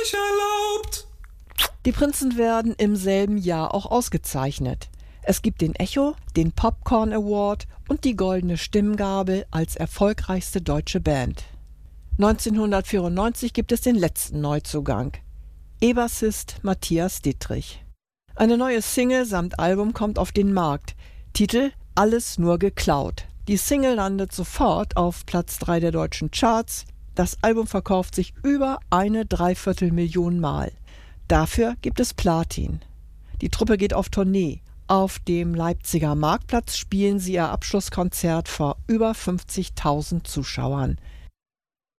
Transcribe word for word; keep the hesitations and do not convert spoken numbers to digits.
nicht erlaubt. Die Prinzen werden im selben Jahr auch ausgezeichnet. Es gibt den Echo, den Popcorn Award und die Goldene Stimmgabel als erfolgreichste deutsche Band. neunzehnhundertvierundneunzig gibt es den letzten Neuzugang, E-Bassist Matthias Dittrich. Eine neue Single samt Album kommt auf den Markt. Titel: Alles nur geklaut. Die Single landet sofort auf Platz drei der deutschen Charts. Das Album verkauft sich über eine Dreiviertelmillion Mal. Dafür gibt es Platin. Die Truppe geht auf Tournee. Auf dem Leipziger Marktplatz spielen sie ihr Abschlusskonzert vor über fünfzigtausend Zuschauern.